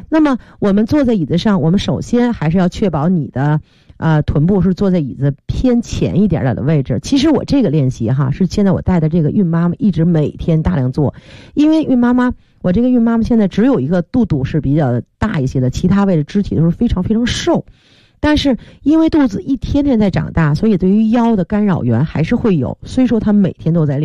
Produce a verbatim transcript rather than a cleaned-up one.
那么我们坐在椅子上，我们首先还是要确保你的呃臀部是坐在椅子偏前一点点的位置。其实我这个练习哈，是现在我带的这个孕妈妈一直每天大量做，因为孕妈妈，我这个孕妈妈现在只有一个肚肚是比较大一些的，其他位置肢体都是非常非常瘦。但是因为肚子一天天在长大，所以对于腰的干扰源还是会有，虽说她每天都在练。